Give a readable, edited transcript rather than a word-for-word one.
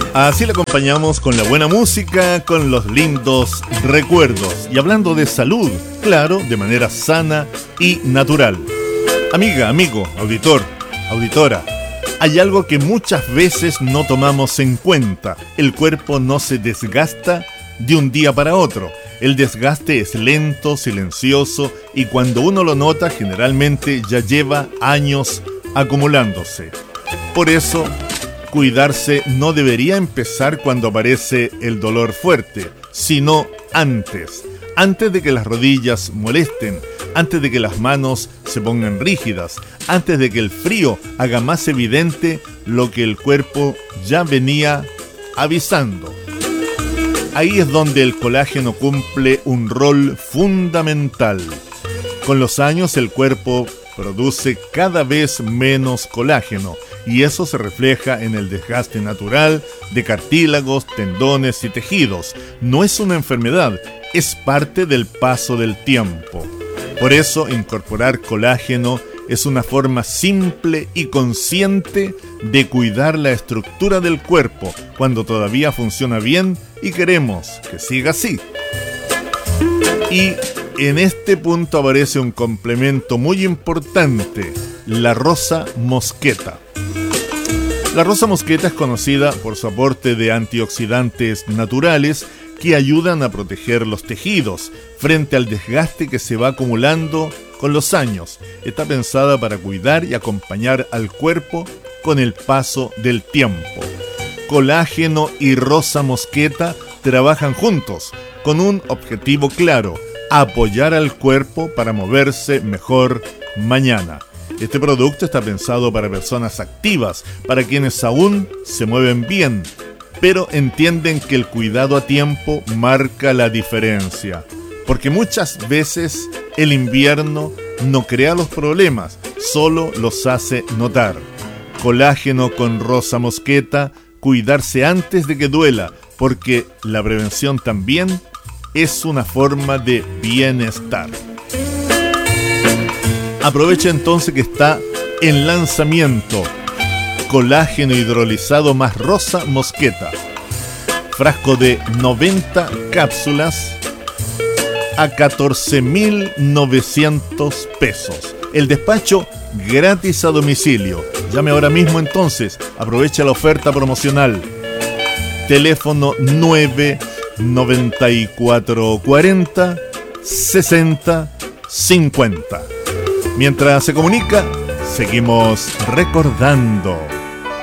Así le acompañamos con la buena música, con los lindos recuerdos y hablando de salud, claro, de manera sana y natural. Amiga, amigo, auditor, auditora, hay algo que muchas veces no tomamos en cuenta. El cuerpo no se desgasta de un día para otro. El desgaste es lento, silencioso y cuando uno lo nota generalmente ya lleva años acumulándose. Por eso, cuidarse no debería empezar cuando aparece el dolor fuerte, sino antes. Antes de que las rodillas molesten, antes de que las manos se pongan rígidas, antes de que el frío haga más evidente lo que el cuerpo ya venía avisando. Ahí es donde el colágeno cumple un rol fundamental. Con los años el cuerpo produce cada vez menos colágeno y eso se refleja en el desgaste natural de cartílagos, tendones y tejidos. No es una enfermedad, es parte del paso del tiempo. Por eso incorporar colágeno es una forma simple y consciente de cuidar la estructura del cuerpo cuando todavía funciona bien y queremos que siga así. Y en este punto aparece un complemento muy importante, la rosa mosqueta. La rosa mosqueta es conocida por su aporte de antioxidantes naturales que ayudan a proteger los tejidos frente al desgaste que se va acumulando con los años. Está pensada para cuidar y acompañar al cuerpo con el paso del tiempo. Colágeno y rosa mosqueta trabajan juntos con un objetivo claro: apoyar al cuerpo para moverse mejor mañana. Este producto está pensado para personas activas, para quienes aún se mueven bien, pero entienden que el cuidado a tiempo marca la diferencia. Porque muchas veces el invierno no crea los problemas, solo los hace notar. Colágeno con rosa mosqueta, cuidarse antes de que duela, porque la prevención también es una forma de bienestar. Aprovecha entonces que está en lanzamiento colágeno hidrolizado más rosa mosqueta. Frasco de 90 cápsulas a 14.900 pesos. El despacho gratis a domicilio. Llame ahora mismo entonces. Aprovecha la oferta promocional. Teléfono 99440 60 50. Mientras se comunica, seguimos recordando.